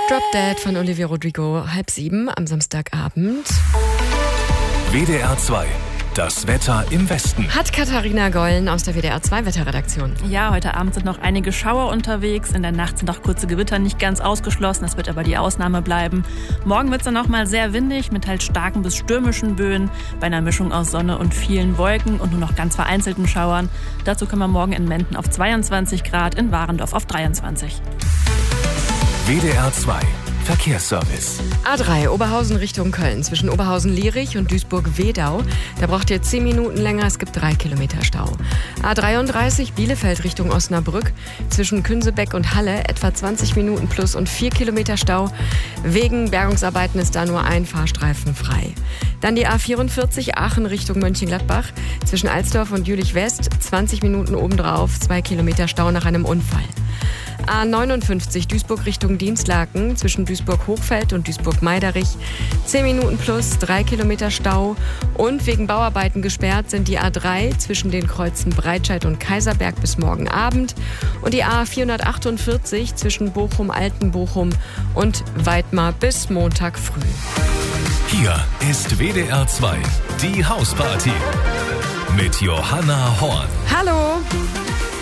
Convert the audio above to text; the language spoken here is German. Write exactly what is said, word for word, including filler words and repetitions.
Drop Dead von Olivia Rodrigo, halb sieben am Samstagabend. W D R zwei, das Wetter im Westen. Hat Katharina Gollen aus der W D R zwei Wetterredaktion. Ja, heute Abend sind noch einige Schauer unterwegs. In der Nacht sind auch kurze Gewitter nicht ganz ausgeschlossen. Das wird aber die Ausnahme bleiben. Morgen wird es dann noch mal sehr windig mit halt starken bis stürmischen Böen bei einer Mischung aus Sonne und vielen Wolken und nur noch ganz vereinzelten Schauern. Dazu können wir morgen in Menden auf zweiundzwanzig Grad, in Warendorf auf dreiundzwanzig. W D R zwei Verkehrsservice. A drei, Oberhausen Richtung Köln, zwischen Oberhausen-Lierich und Duisburg-Wedau. Da braucht ihr zehn Minuten länger, es gibt drei Kilometer Stau. A dreiunddreißig, Bielefeld Richtung Osnabrück, zwischen Künsebeck und Halle, etwa zwanzig Minuten plus und vier Kilometer Stau. Wegen Bergungsarbeiten ist da nur ein Fahrstreifen frei. Dann die A vierundvierzig, Aachen Richtung Mönchengladbach, zwischen Alsdorf und Jülich-West, zwanzig Minuten obendrauf, zwei Kilometer Stau nach einem Unfall. A neunundfünfzig, Duisburg Richtung Dienstlaken, zwischen Duisburg-Hochfeld und Duisburg-Meiderich, zehn Minuten plus, drei Kilometer Stau. Und wegen Bauarbeiten gesperrt sind die A drei zwischen den Kreuzen Breitscheid und Kaiserberg bis morgen Abend und die A vierhundertachtundvierzig zwischen Bochum-Altenbochum und Weidmar bis Montag früh. Hier ist W D R zwei, die Hausparty mit Johanna Horn. Hallo!